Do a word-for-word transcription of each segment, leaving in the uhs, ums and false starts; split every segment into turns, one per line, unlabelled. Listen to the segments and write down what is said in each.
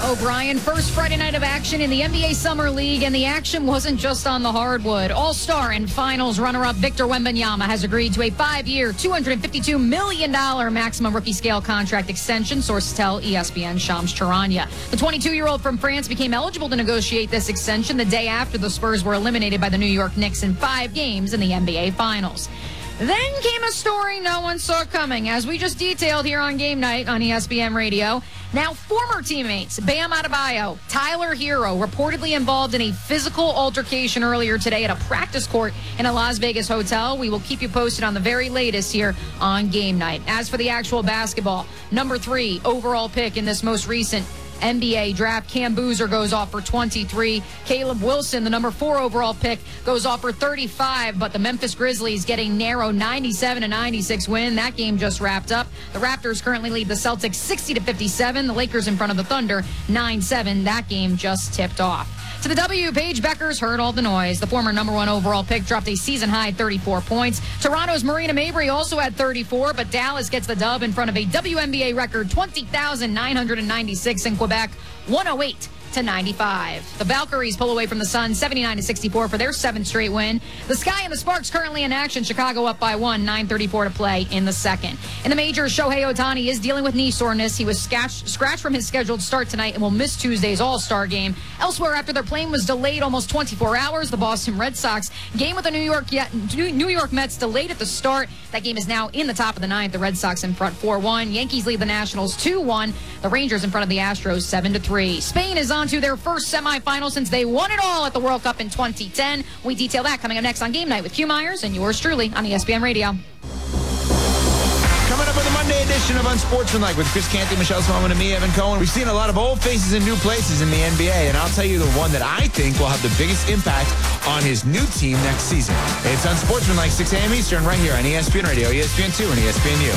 O'Brien. First Friday night of action in the N B A Summer League, and the action wasn't just on the hardwood. All-Star and Finals runner-up Victor Wembanyama has agreed to a five-year, two hundred fifty-two million dollars maximum rookie scale contract extension, sources tell E S P N Shams Charania. The twenty-two-year-old from France became eligible to negotiate this extension the day after the Spurs were eliminated by the New York Knicks in five games in the N B A Finals. Then came a story no one saw coming, as we just detailed here on Game Night on E S P N Radio. Now, former teammates Bam Adebayo, Tyler Hero, reportedly involved in a physical altercation earlier today at a practice court in a Las Vegas hotel. We will keep you posted on the very latest here on Game Night. As for the actual basketball, number three overall pick in this most recent N B A draft, Cam Boozer goes off for twenty-three. Caleb Wilson, the number four overall pick, goes off for thirty-five. But the Memphis Grizzlies get a narrow ninety-seven to ninety-six win. That game just wrapped up. The Raptors currently lead the Celtics sixty to fifty-seven. The Lakers in front of the Thunder nine seven. That game just tipped off. To the W, Paige Beckers heard all the noise. The former number one overall pick dropped a season-high thirty-four points. Toronto's Marina Mabrey also had thirty-four, but Dallas gets the dub in front of a W N B A record twenty thousand nine hundred ninety-six in Quebec, one oh eight to ninety-five. The Valkyries pull away from the Suns seventy-nine to sixty-four for their seventh straight win. The Sky and the Sparks currently in action. Chicago up by one, nine thirty-four to play in the second. In the majors, Shohei Ohtani is dealing with knee soreness. He was scratched, scratched from his scheduled start tonight and will miss Tuesday's All-Star game. Elsewhere, after their plane was delayed almost twenty-four hours, the Boston Red Sox game with the New York New York Mets delayed at the start. That game is now in the top of the ninth. The Red Sox in front four one. Yankees lead the Nationals two one. The Rangers in front of the Astros seven to three. Spain is on to their first semifinal since they won it all at the World Cup in twenty ten. We detail that coming up next on Game Night with Q Myers and yours truly on E S P N Radio.
Coming up with a Monday edition of Unsportsmanlike with Chris Canty, Michelle Smallman, and me, Evan Cohen. We've seen a lot of old faces in new places in the N B A, and I'll tell you the one that I think will have the biggest impact on his new team next season. It's Unsportsmanlike, six a.m. Eastern, right here on E S P N Radio, E S P N two, and E S P N U.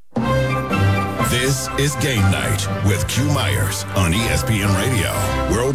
This is Game Night with Q Myers on E S P N Radio. World